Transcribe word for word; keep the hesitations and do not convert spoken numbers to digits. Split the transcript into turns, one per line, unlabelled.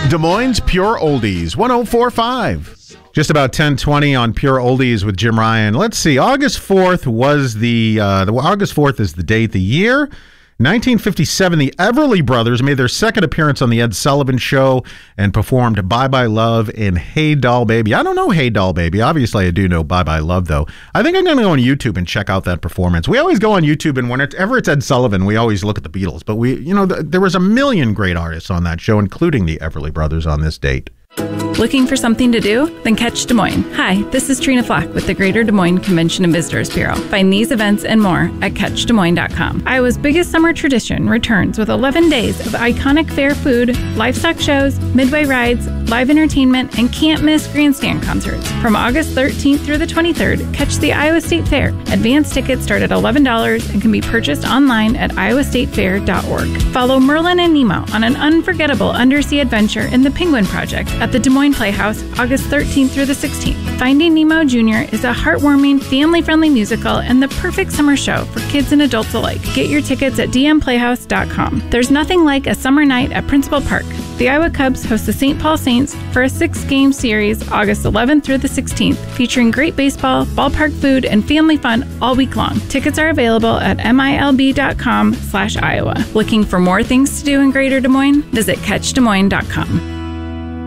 Des Moines Pure Oldies, one oh four point five. Just about ten twenty on Pure Oldies with Jim Ryan. Let's see. August fourth was the, uh, the August fourth is the date. The year, nineteen fifty-seven, the Everly Brothers made their second appearance on the Ed Sullivan Show and performed Bye Bye Love in Hey Doll Baby. I don't know Hey Doll Baby. Obviously, I do know Bye Bye Love, though. I think I'm going to go on YouTube and check out that performance. We always go on YouTube, and whenever it's Ed Sullivan, we always look at the Beatles. But we, you know, th- there was a million great artists on that show, including the Everly Brothers on this date.
Looking for something to do? Then catch Des Moines. Hi, this is Trina Flack with the Greater Des Moines Convention and Visitors Bureau. Find these events and more at catch des moines dot com. Iowa's biggest summer tradition returns with eleven days of iconic fair food, livestock shows, midway rides, live entertainment, and can't-miss grandstand concerts. From August thirteenth through the twenty-third, catch the Iowa State Fair. Advance tickets start at eleven dollars and can be purchased online at iowa state fair dot org. Follow Merlin and Nemo on an unforgettable undersea adventure in the Penguin Project at the Des Moines Playhouse, August thirteenth through the sixteenth. Finding Nemo Junior is a heartwarming, family-friendly musical and the perfect summer show for kids and adults alike. Get your tickets at d m playhouse dot com. There's nothing like a summer night at Principal Park. The Iowa Cubs host the Saint Paul Saints for a six-game series, August eleventh through the sixteenth, featuring great baseball, ballpark food, and family fun all week long. Tickets are available at milb dot com slash Iowa. Looking for more things to do in Greater Des Moines? Visit catch des moines dot com.